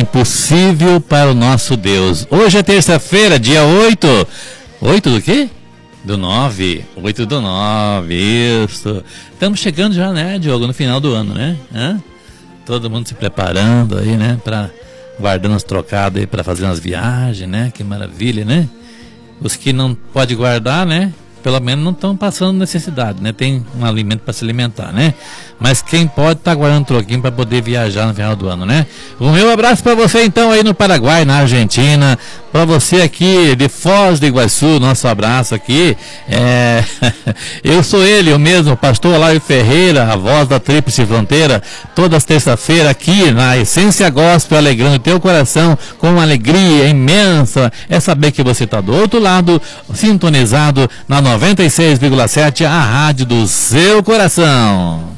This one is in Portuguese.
impossível para o nosso Deus. Hoje é terça-feira, dia 8. 8 do quê? Do 9. 8 do 9, isso. Estamos chegando já, né, Diogo, no final do ano, né? Todo mundo se preparando aí, né, guardando os trocados aí para fazer umas viagens, né? Que maravilha, né? Os que não podem guardar, né? Pelo menos não estão passando necessidade, né? Tem um alimento para se alimentar, né? Mas quem pode tá guardando troquinho para poder viajar no final do ano, né? O meu abraço para você então aí no Paraguai, na Argentina, para você aqui de Foz do Iguaçu, nosso abraço aqui. Eu sou ele, eu mesmo, pastor Alário Ferreira, a voz da Tríplice Fronteira, todas as terças-feiras aqui na Essência Gospel, alegrando o teu coração com uma alegria imensa. É saber que você está do outro lado, sintonizado na 96,7, a rádio do seu coração.